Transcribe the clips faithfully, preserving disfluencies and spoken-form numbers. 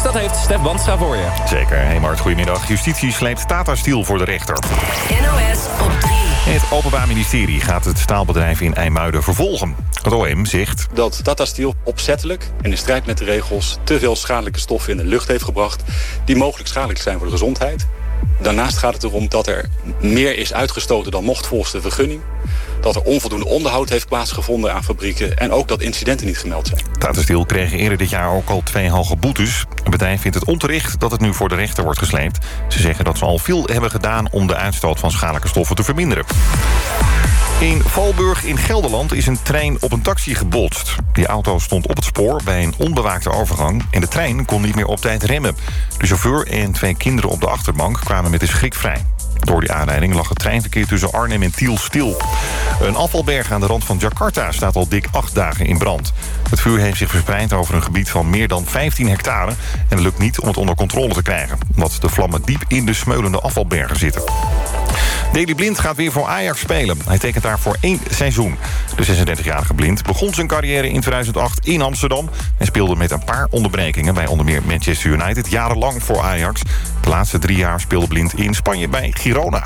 Dat heeft Stef Bandstra voor je. Zeker. Hey Mart, goedemiddag. Justitie sleept Tata Steel voor de rechter. N O S op drie. Het Openbaar Ministerie gaat het staalbedrijf in IJmuiden vervolgen. Het O M zegt dat Tata Steel opzettelijk en in strijd met de regels te veel schadelijke stoffen in de lucht heeft gebracht die mogelijk schadelijk zijn voor de gezondheid. Daarnaast gaat het erom dat er meer is uitgestoten dan mocht volgens de vergunning. Dat er onvoldoende onderhoud heeft plaatsgevonden aan fabrieken en ook dat incidenten niet gemeld zijn. Tata Steel kreeg eerder dit jaar ook al twee hoge boetes. Het bedrijf vindt het onterecht dat het nu voor de rechter wordt gesleept. Ze zeggen dat ze al veel hebben gedaan om de uitstoot van schadelijke stoffen te verminderen. In Valburg in Gelderland is een trein op een taxi gebotst. Die auto stond op het spoor bij een onbewaakte overgang en de trein kon niet meer op tijd remmen. De chauffeur en twee kinderen op de achterbank kwamen met de schrik vrij. Door die aanrijding lag het treinverkeer tussen Arnhem en Tiel stil. Een afvalberg aan de rand van Jakarta staat al dik acht dagen in brand. Het vuur heeft zich verspreid over een gebied van meer dan vijftien hectare... en het lukt niet om het onder controle te krijgen... omdat de vlammen diep in de smeulende afvalbergen zitten. Daley Blind gaat weer voor Ajax spelen. Hij tekent daar voor één seizoen. De zesendertigjarige Blind begon zijn carrière in tweeduizend acht in Amsterdam... en speelde met een paar onderbrekingen bij onder meer Manchester United... jarenlang voor Ajax. De laatste drie jaar speelde Blind in Spanje bij Girona.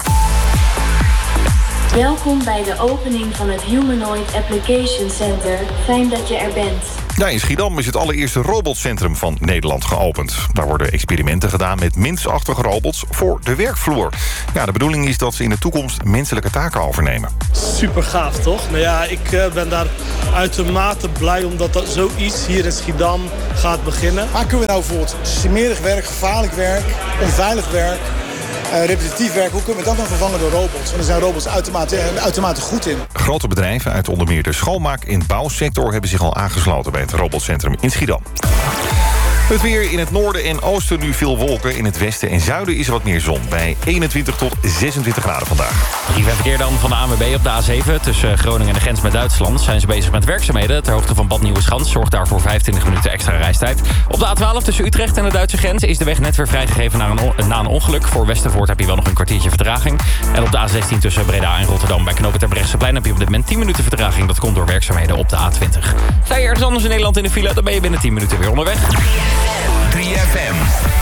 Welkom bij de opening van het Humanoid Application Center. Fijn dat je er bent. Ja, in Schiedam is het allereerste robotcentrum van Nederland geopend. Daar worden experimenten gedaan met mensachtige robots voor de werkvloer. Ja, de bedoeling is dat ze in de toekomst menselijke taken overnemen. Super gaaf, toch? Nou ja, ik uh, ben daar uitermate blij omdat dat zoiets hier in Schiedam gaat beginnen. Waar kunnen we nou voor smerig werk, gevaarlijk werk, onveilig werk... Uh, repetitief werk, hoe kunnen we dat dan vervangen door robots? En daar zijn robots uitermate, uh, uitermate goed in. Grote bedrijven uit onder meer de schoonmaak- en bouwsector... hebben zich al aangesloten bij het robotcentrum in Schiedam. Het weer in het noorden en oosten nu veel wolken. In het westen en zuiden is er wat meer zon. Bij eenentwintig tot zesentwintig graden vandaag. Brief en verkeer dan van de A N W B op de A zeven. Tussen Groningen en de grens met Duitsland zijn ze bezig met werkzaamheden. Ter hoogte van Bad Nieuweschans zorgt daarvoor vijfentwintig minuten extra reistijd. Op de A twaalf tussen Utrecht en de Duitse grens is de weg net weer vrijgegeven na een, na een ongeluk. Voor Westervoort heb je wel nog een kwartiertje vertraging. En op de A zestien tussen Breda en Rotterdam bij knooppunt Terbrechtseplein heb je op dit moment tien minuten vertraging. Dat komt door werkzaamheden op de A twintig. Sta je ergens anders in Nederland in de file, dan ben je binnen tien minuten weer onderweg. drie F M.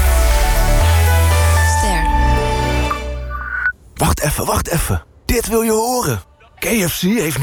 Ster. Wacht even, wacht even. Dit wil je horen. K F C heeft